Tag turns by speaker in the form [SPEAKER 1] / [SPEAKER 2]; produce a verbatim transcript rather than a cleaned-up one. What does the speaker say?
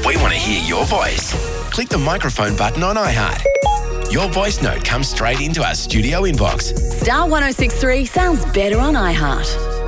[SPEAKER 1] We want to hear your voice. Click the microphone button on iHeart. Your voice note comes straight into our studio inbox.
[SPEAKER 2] Star one oh six three sounds better on iHeart.